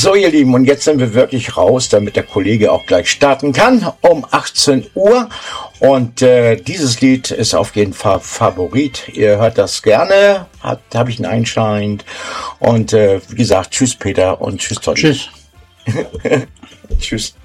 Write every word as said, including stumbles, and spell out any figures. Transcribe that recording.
So, ihr Lieben, und jetzt sind wir wirklich raus, damit der Kollege auch gleich starten kann, um achtzehn Uhr. Und äh, dieses Lied ist auf jeden Fall Favorit. Ihr hört das gerne, habe ich ihn einscheint. Und äh, wie gesagt, tschüss Peter und tschüss Toni. Tschüss. Tschüss.